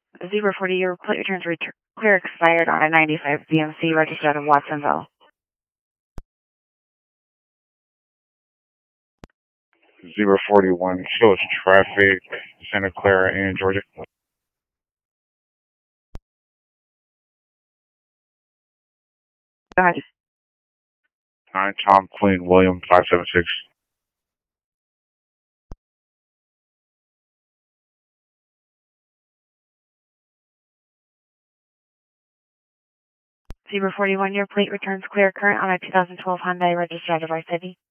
Zebra 40, your plate returns clear expired on a 95 BMC registered out of Watsonville. Zebra 41 shows traffic, Santa Clara and Georgia. Go ahead. 9 Tom Queen William 576. Zebra 41, your plate returns clear current on a 2012 Hyundai registered out of our city.